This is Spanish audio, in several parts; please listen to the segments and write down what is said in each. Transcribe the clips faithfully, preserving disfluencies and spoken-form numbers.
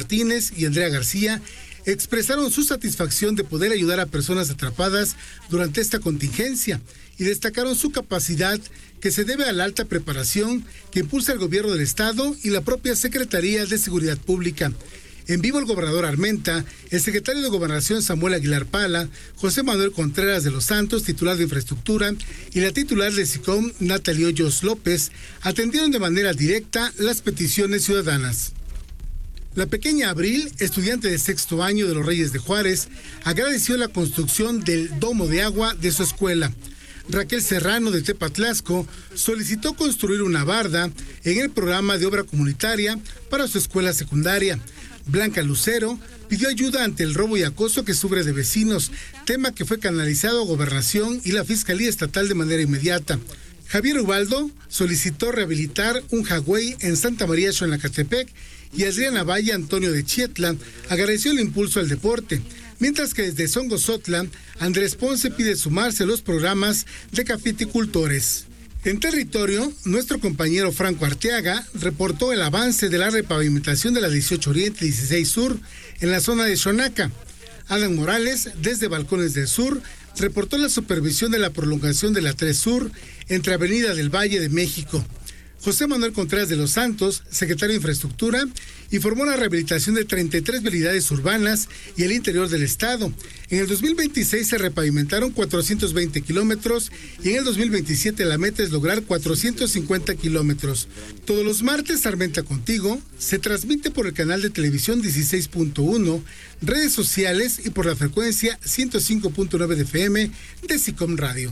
Martínez y Andrea García expresaron su satisfacción de poder ayudar a personas atrapadas durante esta contingencia y destacaron su capacidad que se debe a la alta preparación que impulsa el gobierno del estado y la propia Secretaría de Seguridad Pública. En vivo el gobernador Armenta, el secretario de Gobernación Samuel Aguilar Pala, José Manuel Contreras de los Santos, titular de Infraestructura, y la titular de SICOM, Natalie Hoyos López, atendieron de manera directa las peticiones ciudadanas. La pequeña Abril, estudiante de sexto año de los Reyes de Juárez, agradeció la construcción del domo de agua de su escuela. Raquel Serrano de Tepatlasco solicitó construir una barda en el programa de obra comunitaria para su escuela secundaria. Blanca Lucero pidió ayuda ante el robo y acoso que sufre de vecinos, tema que fue canalizado a Gobernación y la Fiscalía Estatal de manera inmediata. Javier Ubaldo solicitó rehabilitar un jagüey en Santa María Xoanacatepec y Adriana Valle Antonio de Chietla agradeció el impulso al deporte, mientras que desde Songozotla, Andrés Ponce pide sumarse a los programas de cafeticultores. En territorio, nuestro compañero Franco Arteaga reportó el avance de la repavimentación de la dieciocho Oriente y dieciséis Sur en la zona de Xonaca. Adam Morales, desde Balcones del Sur, reportó la supervisión de la prolongación de la tres Sur entre Avenida del Valle de México. José Manuel Contreras de los Santos, secretario de Infraestructura, informó la rehabilitación de treinta y tres vialidades urbanas y el interior del estado. En el dos mil veintiséis se repavimentaron cuatrocientos veinte kilómetros y en el dos mil veintisiete la meta es lograr cuatrocientos cincuenta kilómetros. Todos los martes, Armenta Contigo se transmite por el canal de televisión dieciséis punto uno, redes sociales y por la frecuencia ciento cinco punto nueve de F M de SICOM Radio.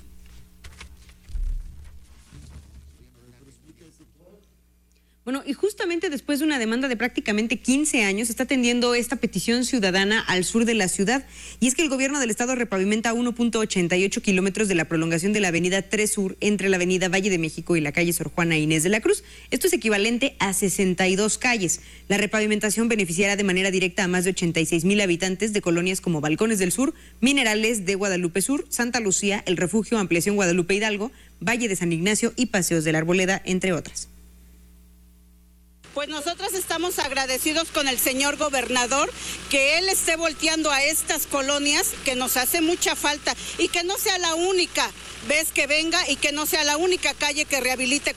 Bueno, y justamente después de una demanda de prácticamente quince años, está atendiendo esta petición ciudadana al sur de la ciudad. Y es que el gobierno del estado repavimenta uno punto ochenta y ocho kilómetros de la prolongación de la avenida tres Sur entre la avenida Valle de México y la calle Sor Juana Inés de la Cruz. Esto es equivalente a sesenta y dos calles. La repavimentación beneficiará de manera directa a más de ochenta y seis mil habitantes de colonias como Balcones del Sur, Minerales de Guadalupe Sur, Santa Lucía, El Refugio, Ampliación Guadalupe Hidalgo, Valle de San Ignacio y Paseos de la Arboleda, entre otras. Pues nosotros estamos agradecidos con el señor gobernador que él esté volteando a estas colonias que nos hace mucha falta y que no sea la única vez que venga y que no sea la única calle que rehabilite.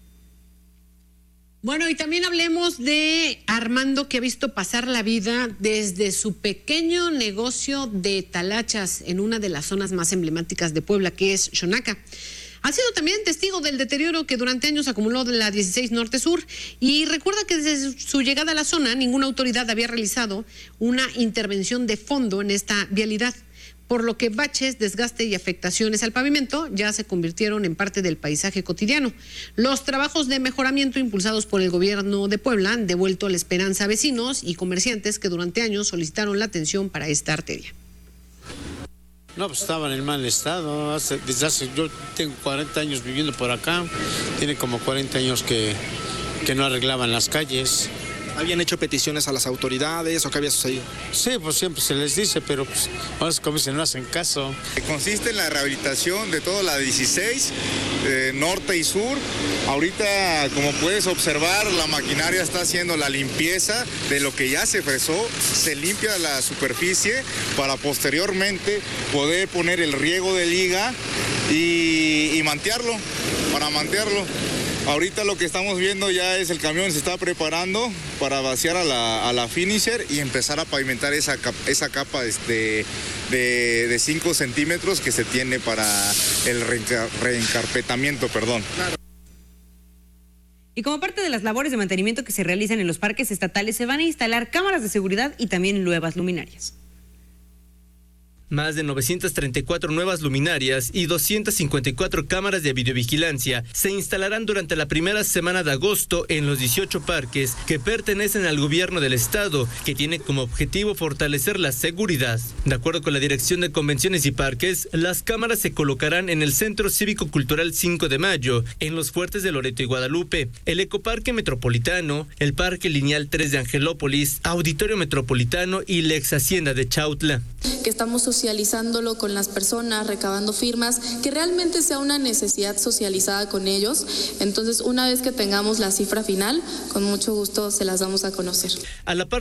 Bueno, y también hablemos de Armando, que ha visto pasar la vida desde su pequeño negocio de talachas en una de las zonas más emblemáticas de Puebla, que es Xonaca. Ha sido también testigo del deterioro que durante años acumuló de la dieciséis Norte Sur y recuerda que desde su llegada a la zona ninguna autoridad había realizado una intervención de fondo en esta vialidad, por lo que baches, desgaste y afectaciones al pavimento ya se convirtieron en parte del paisaje cotidiano. Los trabajos de mejoramiento impulsados por el gobierno de Puebla han devuelto la esperanza a vecinos y comerciantes que durante años solicitaron la atención para esta arteria. No, pues estaba en mal estado. Hace, desde hace, yo tengo cuarenta años viviendo por acá. Tiene como cuarenta años que, que no arreglaban las calles. ¿Habían hecho peticiones a las autoridades o qué había sucedido? Sí, pues siempre se les dice, pero pues ahora como se no hacen caso. Consiste en la rehabilitación de toda la dieciséis, eh, norte y sur. Ahorita, como puedes observar, la maquinaria está haciendo la limpieza de lo que ya se fresó. Se limpia la superficie para posteriormente poder poner el riego de liga y, y mantearlo, para mantearlo. Ahorita lo que estamos viendo ya es el camión se está preparando para vaciar a la, a la finisher y empezar a pavimentar esa, esa capa de, de, de cinco centímetros que se tiene para el reenca, reencarpetamiento, perdón. Claro. Y como parte de las labores de mantenimiento que se realizan en los parques estatales, se van a instalar cámaras de seguridad y también nuevas luminarias. Más de novecientas treinta y cuatro nuevas luminarias y doscientas cincuenta y cuatro cámaras de videovigilancia se instalarán durante la primera semana de agosto en los dieciocho parques que pertenecen al gobierno del estado, que tiene como objetivo fortalecer la seguridad. De acuerdo con la Dirección de Convenciones y Parques, las cámaras se colocarán en el Centro Cívico Cultural cinco de mayo, en los fuertes de Loreto y Guadalupe, el Ecoparque Metropolitano, el Parque Lineal tres de Angelópolis, Auditorio Metropolitano y la Ex Hacienda de Chautla. Que estamos socializándolo con las personas, recabando firmas, que realmente sea una necesidad socializada con ellos. Entonces, una vez que tengamos la cifra final, con mucho gusto se las vamos a conocer. A la par